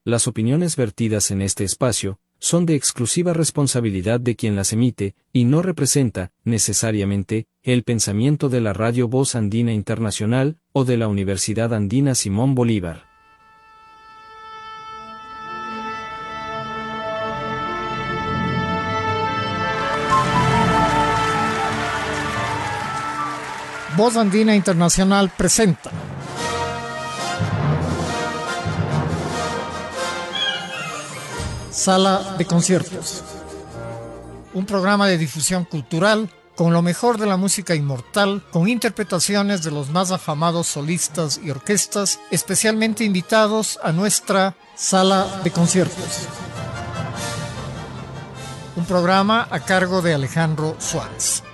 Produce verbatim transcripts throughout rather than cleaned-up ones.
Las opiniones vertidas en este espacio son de exclusiva responsabilidad de quien las emite, y no representa, necesariamente, el pensamiento de la Radio Voz Andina Internacional o de la Universidad Andina Simón Bolívar. Voz Andina Internacional presenta Sala de Conciertos, un programa de difusión cultural con lo mejor de la música inmortal, con interpretaciones de los más afamados solistas y orquestas, especialmente invitados a nuestra Sala de Conciertos. Un programa a cargo de Alejandro Suárez.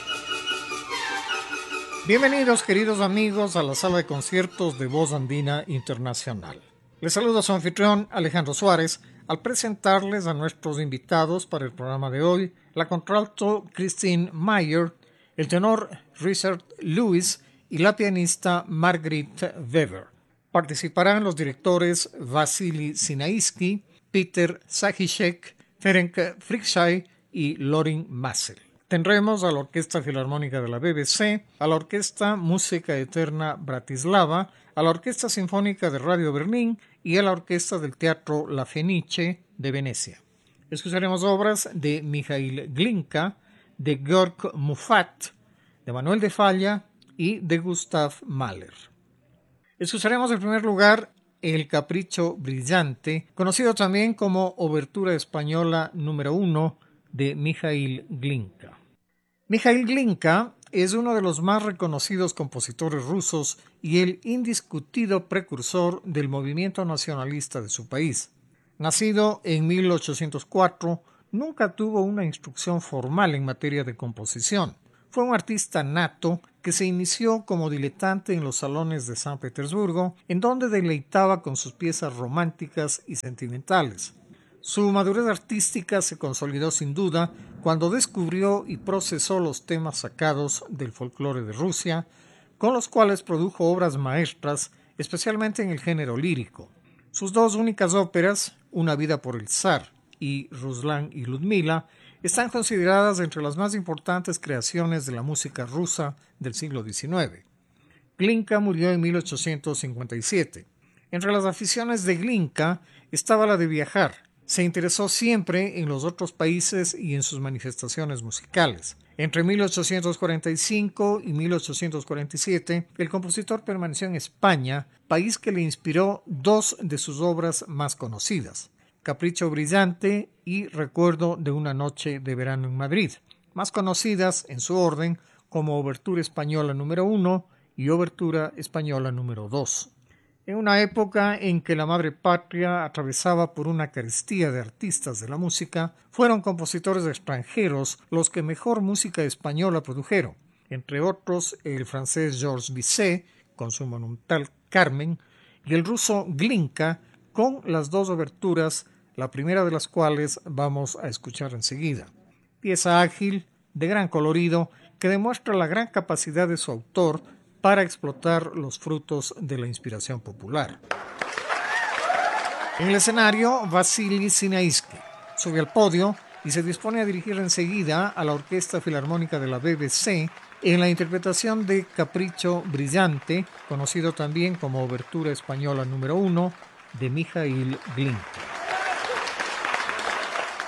Bienvenidos, queridos amigos, a la Sala de Conciertos de Voz Andina Internacional. Les saluda su anfitrión Alejandro Suárez al presentarles a nuestros invitados para el programa de hoy, la contralto Christine Meyer, el tenor Richard Lewis y la pianista Margrit Weber. Participarán los directores Vasily Sinaisky, Peter Sachicek, Ferenc Fricsay y Lorin Maazel. Tendremos a la Orquesta Filarmónica de la B B C, a la Orquesta Música Eterna Bratislava, a la Orquesta Sinfónica de Radio Berlín y a la Orquesta del Teatro La Fenice de Venecia. Escucharemos obras de Mikhail Glinka, de Georg Muffat, de Manuel de Falla y de Gustav Mahler. Escucharemos en primer lugar el Capricho Brillante, conocido también como Obertura Española número uno de Mikhail Glinka. Mikhail Glinka es uno de los más reconocidos compositores rusos y el indiscutido precursor del movimiento nacionalista de su país. Nacido en mil ochocientos cuatro, nunca tuvo una instrucción formal en materia de composición. Fue un artista nato que se inició como diletante en los salones de San Petersburgo, en donde deleitaba con sus piezas románticas y sentimentales. Su madurez artística se consolidó sin duda cuando descubrió y procesó los temas sacados del folclore de Rusia, con los cuales produjo obras maestras, especialmente en el género lírico. Sus dos únicas óperas, Una vida por el zar y Ruslan y Ludmila, están consideradas entre las más importantes creaciones de la música rusa del siglo diecinueve. Glinka murió en mil ochocientos cincuenta y siete. Entre las aficiones de Glinka estaba la de viajar. Se interesó siempre en los otros países y en sus manifestaciones musicales. Entre mil ochocientos cuarenta y cinco y mil ochocientos cuarenta y siete, el compositor permaneció en España, país que le inspiró dos de sus obras más conocidas, Capricho Brillante y Recuerdo de una noche de verano en Madrid, más conocidas en su orden como Obertura Española número uno y Obertura Española número dos. En una época en que la madre patria atravesaba por una carestía de artistas de la música, fueron compositores extranjeros los que mejor música española produjeron, entre otros el francés Georges Bizet, con su monumental Carmen, y el ruso Glinka, con las dos oberturas, la primera de las cuales vamos a escuchar enseguida. Pieza ágil, de gran colorido, que demuestra la gran capacidad de su autor para explotar los frutos de la inspiración popular. En el escenario, Vasily Sinaisky sube al podio y se dispone a dirigir enseguida a la Orquesta Filarmónica de la B B C en la interpretación de Capricho Brillante, conocido también como Obertura Española número uno de Mikhail Glinka.